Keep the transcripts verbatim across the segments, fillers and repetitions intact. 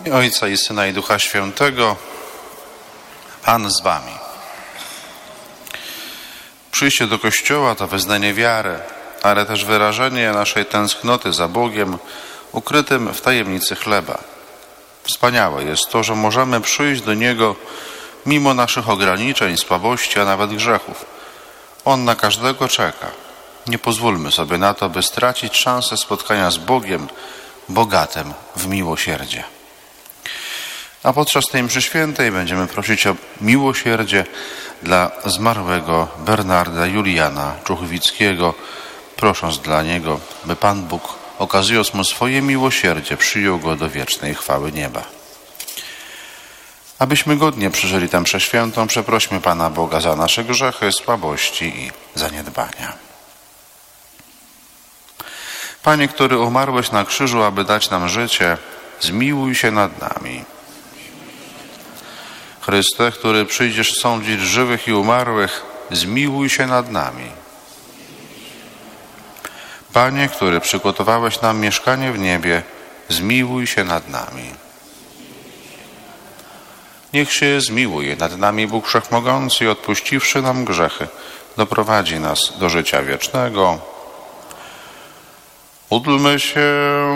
I Ojca, i Syna, i Ducha Świętego. Pan z wami. Przyjście do Kościoła to wyznanie wiary, ale też wyrażenie naszej tęsknoty za Bogiem ukrytym w tajemnicy chleba. Wspaniałe jest to, że możemy przyjść do Niego mimo naszych ograniczeń, słabości, a nawet grzechów. On na każdego czeka. Nie pozwólmy sobie na to, by stracić szansę spotkania z Bogiem, bogatym w miłosierdzie. A podczas tej mszy świętej będziemy prosić o miłosierdzie dla zmarłego Bernarda Juliana Czuchwickiego, prosząc dla niego, by Pan Bóg, okazując mu swoje miłosierdzie, przyjął go do wiecznej chwały nieba. Abyśmy godnie przeżyli tę mszę świętą, przeprośmy Pana Boga za nasze grzechy, słabości i zaniedbania. Panie, który umarłeś na krzyżu, aby dać nam życie, zmiłuj się nad nami. Chryste, który przyjdziesz sądzić żywych i umarłych, zmiłuj się nad nami. Panie, który przygotowałeś nam mieszkanie w niebie, zmiłuj się nad nami. Niech się zmiłuje nad nami Bóg Wszechmogący i odpuściwszy nam grzechy, doprowadzi nas do życia wiecznego. Módlmy się.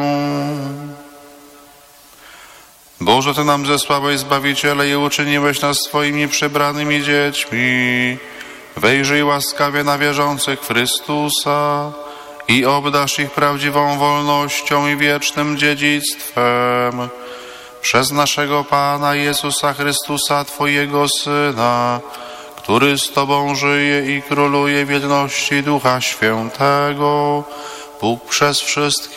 Boże, Ty nam zesłałeś Zbawiciela i uczyniłeś nas swoimi przybranymi dziećmi. Wejrzyj łaskawie na wierzących w Chrystusa i obdarz ich prawdziwą wolnością i wiecznym dziedzictwem. Przez naszego Pana Jezusa Chrystusa, Twojego Syna, który z Tobą żyje i króluje w jedności Ducha Świętego, Bóg przez wszystkie